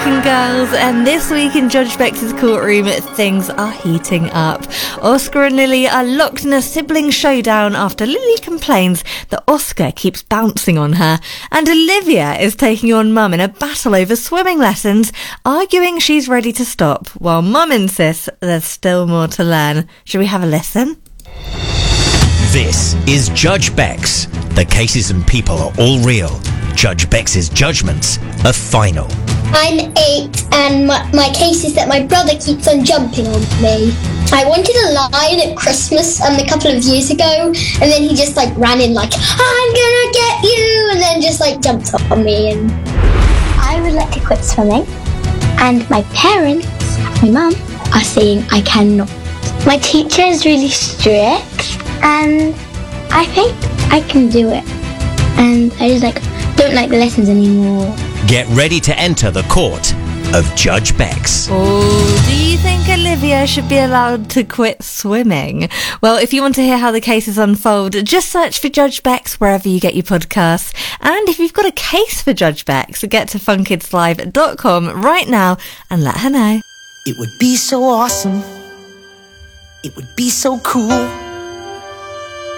American Girls, and this week in Judge Bex' courtroom, things are heating up. Oscar and Lily are locked in a sibling showdown after Lily complains that Oscar keeps bouncing on her, and Olivia is taking on Mum in a battle over swimming lessons, arguing she's ready to stop, while Mum insists there's still more to learn. Should we have a listen? This is Judge Bex. The cases and people are all real. Judge Bex's judgments are final. I'm 8 and my case is that my brother keeps on jumping on me. I wanted a lion at Christmas a couple of years ago, and then he just ran in I'm gonna get you, and then just jumped up on me. And I would like to quit swimming, and my parents, my mum, are saying I cannot. My teacher is really strict, and I think I can do it. And I just don't like the lessons anymore. Get ready to enter the court of Judge Bex. Oh, do you think Olivia should be allowed to quit swimming? Well, if you want to hear how the cases unfold, just search for Judge Bex wherever you get your podcasts. And if you've got a case for Judge Bex, get to funkidslive.com right now and let her know. It would be so awesome. It would be so cool